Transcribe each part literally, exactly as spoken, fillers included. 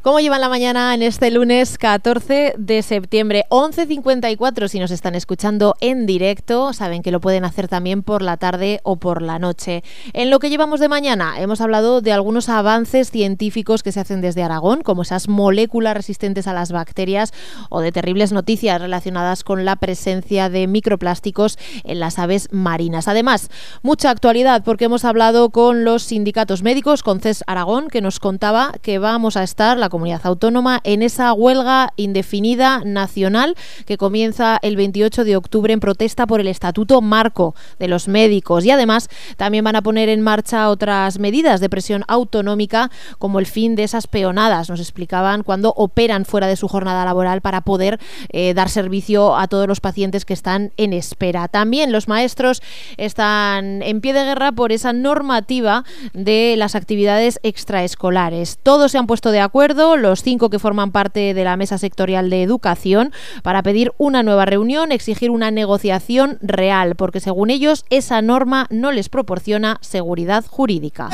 ¿Cómo llevan la mañana en este lunes catorce de septiembre? once cincuenta y cuatro si nos están escuchando en directo. Saben que lo pueden hacer también por la tarde o por la noche. En lo que llevamos de mañana hemos hablado de algunos avances científicos que se hacen desde Aragón, como esas moléculas resistentes a las bacterias, o de terribles noticias relacionadas con la presencia de microplásticos en las aves marinas. Además, mucha actualidad porque hemos hablado con los sindicatos médicos, con C E S Aragón, que nos contaba que vamos a estar, la comunidad autónoma, en esa huelga indefinida nacional que comienza el veintiocho de octubre en protesta por el Estatuto Marco de los médicos. Y además también van a poner en marcha otras medidas de presión autonómica, como el fin de esas peonadas, nos explicaban, cuando operan fuera de su jornada laboral para poder eh, dar servicio a todos los pacientes que están en espera. También los maestros están en pie de guerra por esa normativa de las actividades extraescolares. Todos se han puesto de acuerdo, los cinco que forman parte de la Mesa Sectorial de Educación, para pedir una nueva reunión, exigir una negociación real, porque según ellos esa norma no les proporciona seguridad jurídica.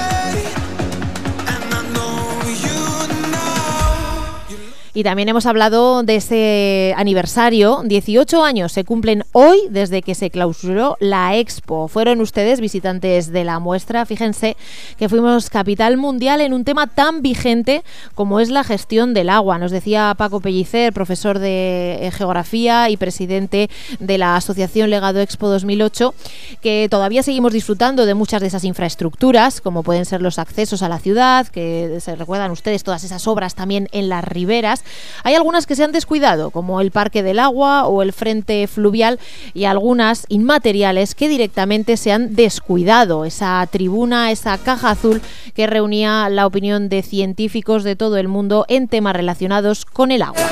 Y también hemos hablado de ese aniversario. dieciocho años se cumplen hoy desde que se clausuró la Expo. Fueron ustedes visitantes de la muestra. Fíjense que fuimos capital mundial en un tema tan vigente como es la gestión del agua. Nos decía Paco Pellicer, profesor de Geografía y presidente de la Asociación Legado Expo dos mil ocho, que todavía seguimos disfrutando de muchas de esas infraestructuras, como pueden ser los accesos a la ciudad, que se recuerdan ustedes todas esas obras también en las riberas. Hay algunas que se han descuidado, como el Parque del Agua o el Frente Fluvial, y algunas inmateriales que directamente se han descuidado. Esa tribuna, esa caja azul que reunía la opinión de científicos de todo el mundo en temas relacionados con el agua.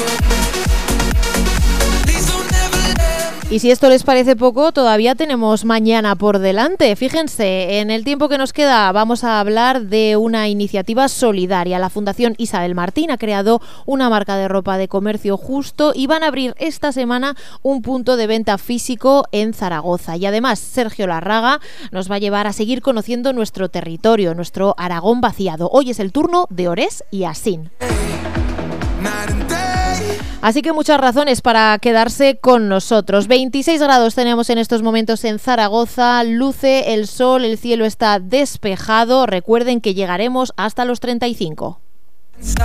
Y si esto les parece poco, todavía tenemos mañana por delante. Fíjense, en el tiempo que nos queda vamos a hablar de una iniciativa solidaria. La Fundación Isabel Martín ha creado una marca de ropa de comercio justo y van a abrir esta semana un punto de venta físico en Zaragoza. Y además, Sergio Larraga nos va a llevar a seguir conociendo nuestro territorio, nuestro Aragón vaciado. Hoy es el turno de Orés y Asín. Así que muchas razones para quedarse con nosotros. veintiséis grados tenemos en estos momentos en Zaragoza, luce el sol, el cielo está despejado. Recuerden que llegaremos hasta los treinta y cinco.